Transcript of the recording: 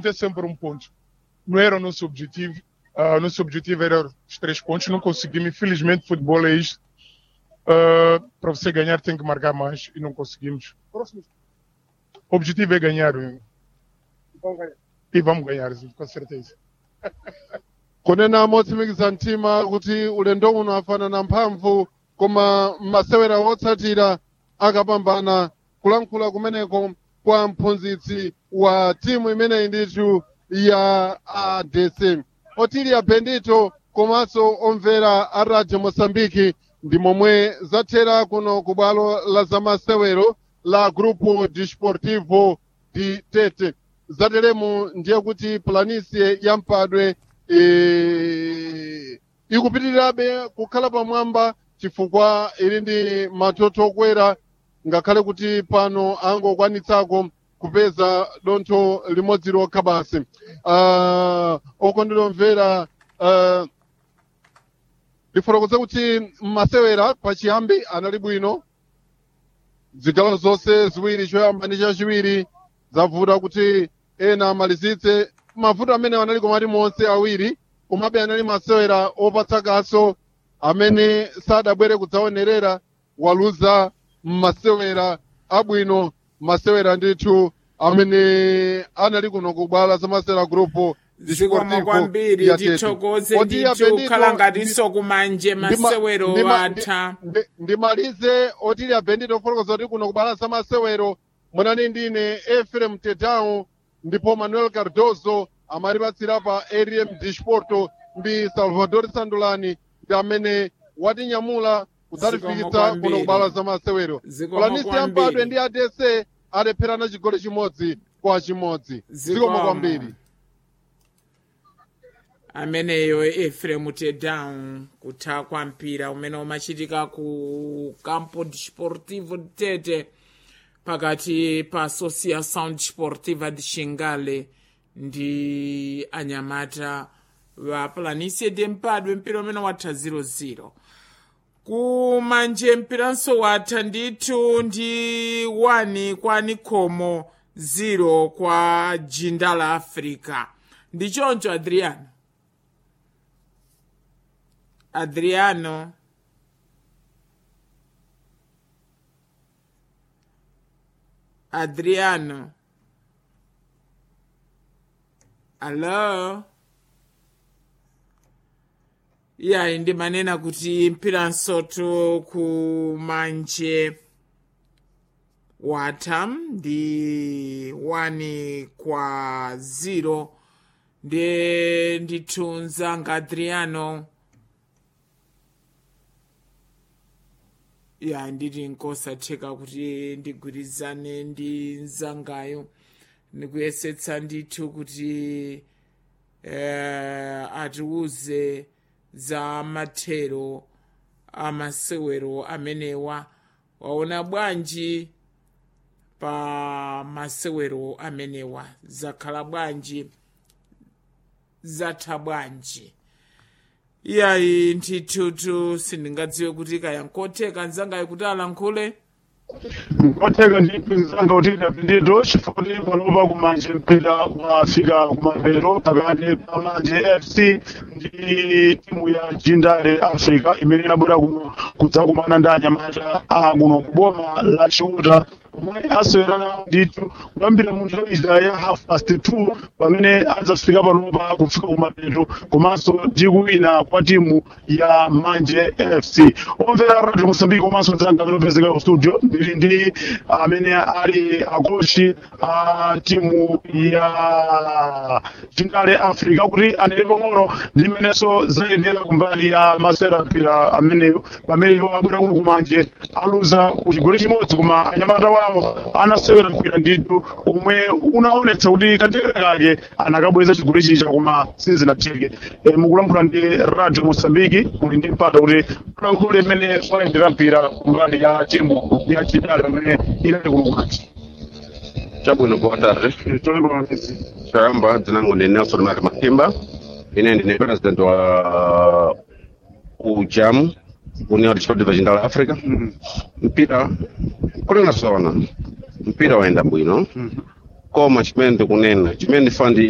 ter sempre um ponto. Não era o nosso objetivo. Nosso objetivo era os 3 pontos, não conseguimos. Infelizmente, futebol é isto. Para você ganhar, tem que marcar mais e não conseguimos. O objetivo é ganhar. E vamos ganhar, com certeza. kunena motsimikiza mtima kuti ulendo uno afanana mphamvu koma masewera otsatira akapambana kulankhula kumeneko kwa mphunzitsi wa timu imeneyi ndithu ya ADC Otilia Bendito komanso omvera a Radio Mosambiki ndi momwe zathera kuno ku bwalo la zamasewero la Grupo Desportivo de Tete. Zateremu ndiye kuti Planície ya Mpadwe ikupitirirabe kukhala pamwamba chifukwa ili ndi matoto okwera ngakhale kuti pano angokwanitsako kupeza dontho limodzi lokha basi. Okondedwa omvera, ndifotokoze kuti masewera pachiyambi anali bwino, zigawo zonse ziwiri, choyamba ndi chachiwiri zavuta kuti ena amalizitse. Mavuto amene anali komati monse awiri, komabe anali masewera opatsa kaso amene sadabwere kudzaonerera waluza masewera abwino, masewera ndithu amene anali kuno kubwalo za masewera Grupo zikomo kwambiri tithokoze ndithu khala ngatinso kumanje masewero atha. Ndimalize Otilia Bendito fotokoza kuti kuno kubwalo za masewero munali ndine Efrem Tedao ndipo Manuel Cardozo amalipatsira pa ARM Desporto ndi Salvador Sandulani ndi amene watinyamula kudzatifikitsa kuno kubwalo za masewero. Planície ya Mpadwe ndi ADC alepherana chigoli chimodzi kwa chimodzi. Zikomo kwambiri. Ameneyo Efrem Tedao kutha kwa mpira umene umachitika ku Campo Desportivo de Tete pakati pa Associação Desportiva de Xingale ndi anyamata wa Planície de Mpadwe. Mpira umene watha 0-0. Kumanje mpiranso watha ndithu ndi 1 kwa Nikomo 0 kwa Jinda la Africa. Ndi choncho Adriano. Hello. Ya ndi manena kuti mpiranso tu kumanje watha ndi 1 kwa 0 ndi nditunza nga Adriano. Ya nditi nkosatheka kuti ndigwirizane ndi nzangayo ndikuyesetsa ndithu kuti atiuze za mathero amasewero amenewa. Waona bwanji pa masewero amenewa, zakhala bwanji, zatha bwanji? Iyayi ntitutu sindingadziwe kuti kaya nkotheka nzangayo kuti alankhule. Nkotheka ndithu nzanga Otilia Bendito chifukwa kuti panopa kumanje mpira wafika kumapeto pakati pa Manje FC ndi timu ya Jindale Africa imene inabwera kuno kudzakumana ndi anyamata akuno kuboma la Chiuta omwe asewerana ndithu kuyambira mu nthawi ya 2:30 pamene adzafika panopa kufika kumapeto komanso ndi kuwina kwa timu ya Manje FC. Omvera Radio Mosambiki komanso nzanga zopezeka ku studio ndili ndi amene ali akochi a timu ya Jindale Africa kuti anene pang'ono ndi mmenenso zayendera kumbali ya masewera mpira ameneyo pamene abwera kuno kumanje aluza ku chigoli chimodzi koma anyamata wawo anasewera mpira ndithu omwe unaonetsa kuti katekere kake anakabweza chigoli chicha koma sizinatheke. Mukulankhula ndi Radio Mosambiki muli ndi mpata kuti kulankhule imene wayendera mpira kumbali ya timu ya Jindale amene inali kuno kumanje. Chabwino, boa tarde. Chayamba dzinango ndi Nelson Mati Mathimba, ine ndine president wa UJAM, União Desportiva Jindale Africa. Mpira kulina sona mpira waenda bwino koma chimene ndikunena chimene fandi